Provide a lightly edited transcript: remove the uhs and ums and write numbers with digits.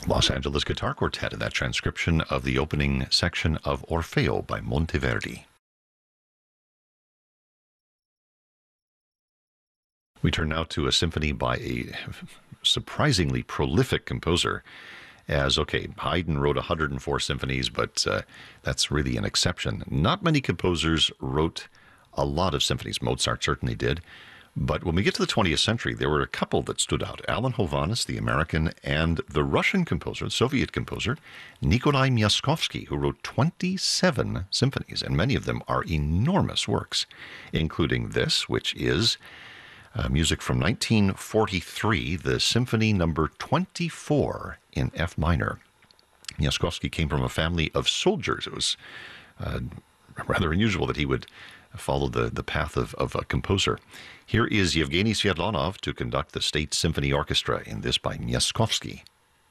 Los Angeles Guitar Quartet, and that transcription of the opening section of Orfeo by Monteverdi. We turn now to a symphony by a surprisingly prolific composer. Haydn wrote 104 symphonies, but that's really an exception. Not many composers wrote a lot of symphonies. Mozart certainly did. But when we get to the 20th century, there were a couple that stood out. Alan Hovhaness, the American, and the Russian composer, the Soviet composer, Nikolai Myaskovsky, who wrote 27 symphonies, and many of them are enormous works, including this, which is music from 1943, the Symphony Number 24 in F minor. Myaskovsky came from a family of soldiers. It was rather unusual that he would follow the path of a composer. Here is Yevgeny Sviatlanov to conduct the State Symphony Orchestra in this by Myaskovsky.